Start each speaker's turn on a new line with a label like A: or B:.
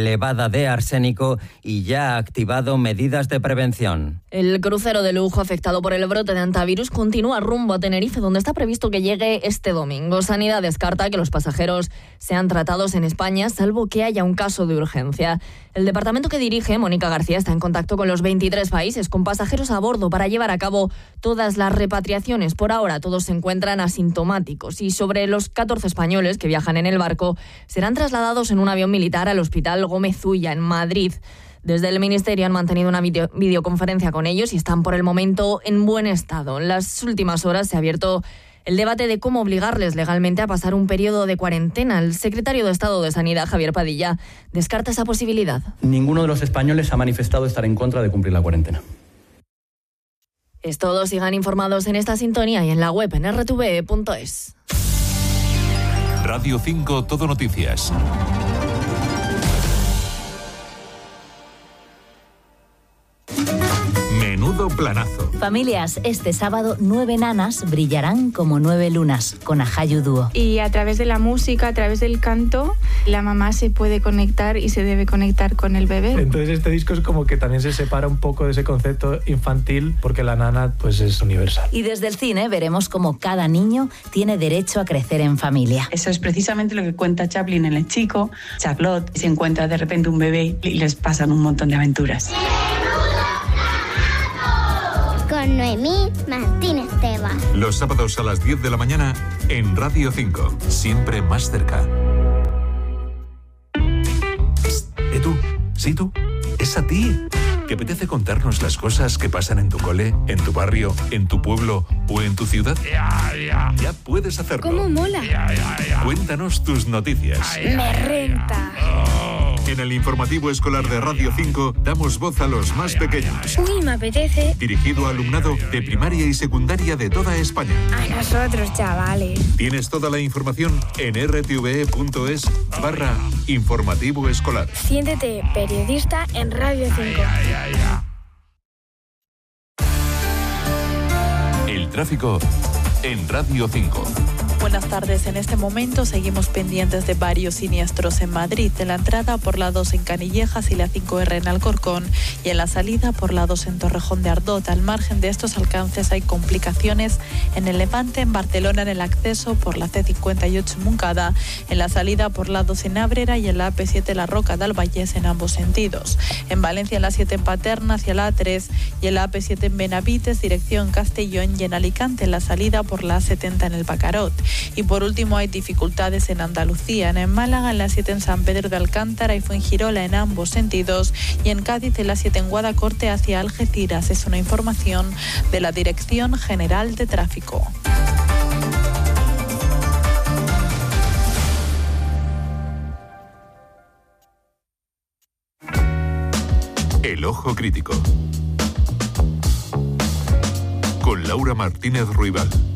A: elevada de arsénico y ya ha activado medidas de prevención.
B: El crucero de lujo afectado por el brote de hantavirus continúa rumbo a Tenerife, donde está previsto que llegue este domingo. Sanidad descarta que los pasajeros sean tratados en España, salvo que haya un caso de urgencia. El departamento que dirige, Mónica García, está en contacto con los 23 países con pasajeros a bordo para llevar a cabo todas las repatriaciones. Por ahora, todos se encuentran asintomáticos y sobre los 14 españoles que viajan en el barco serán trasladados en un avión militar al Hospital Gómez Ulla, en Madrid. Desde el Ministerio han mantenido una videoconferencia con ellos y están por el momento en buen estado. En las últimas horas se ha abierto el debate de cómo obligarles legalmente a pasar un periodo de cuarentena. El secretario de Estado de Sanidad, Javier Padilla, descarta esa posibilidad.
C: Ninguno de los españoles ha manifestado estar en contra de cumplir la cuarentena.
B: Es todo. Sigan informados en esta sintonía y en la web en rtve.es.
D: Radio 5 Todo Noticias. Menudo planazo.
E: Familias, este sábado 9 nanas brillarán como 9 lunas con Ajayu Dúo.
F: Y a través de la música, a través del canto, la mamá se puede conectar y se debe conectar con el bebé.
G: Entonces este disco es como que también se separa un poco de ese concepto infantil porque la nana pues es universal.
E: Y desde el cine veremos cómo cada niño tiene derecho a crecer en familia.
H: Eso es precisamente lo que cuenta Chaplin en El Chico. Charlotte se encuentra de repente un bebé y les pasan un montón de aventuras.
I: Con Noemí Martínez Teba.
D: Los sábados a las 10 de la mañana en Radio 5. Siempre más cerca. ¿Tú? ¿Sí tú? ¿Es a ti? ¿Te apetece contarnos las cosas que pasan en tu cole, en tu barrio, en tu pueblo o en tu ciudad? Ya puedes hacerlo.
F: ¿Cómo mola?
D: Cuéntanos tus noticias.
F: Me renta.
D: En el informativo escolar de Radio 5 damos voz a los más pequeños.
F: Uy, me apetece.
D: Dirigido a alumnado de primaria y secundaria de toda España.
F: A nosotros, chavales.
D: Tienes toda la información en rtve.es/informativo escolar.
F: Siéntete periodista en Radio 5.
D: El tráfico en Radio 5.
J: Buenas tardes. En este momento seguimos pendientes de varios siniestros en Madrid, en la entrada por la 2 en Canillejas y la 5R en Alcorcón y en la salida por la 2 en Torrejón de Ardot. Al margen de estos alcances hay complicaciones en el Levante, en Barcelona en el acceso por la C58 en Montcada, en la salida por la 2 en Ábrera y en la AP7 La Roca del Vallés en ambos sentidos. En Valencia en la 7 en Paterna hacia la A3 y en la AP7 en Benavites, dirección Castellón, y en Alicante en la salida por la A70 en el Pacarot. Y por último hay dificultades en Andalucía, en Málaga en la 7 en San Pedro de Alcántara y Fuengirola en ambos sentidos, y en Cádiz en la 7 en Guadacorte hacia Algeciras. Es una información de la Dirección General de Tráfico.
D: El Ojo Crítico con Laura Martínez Ruibal.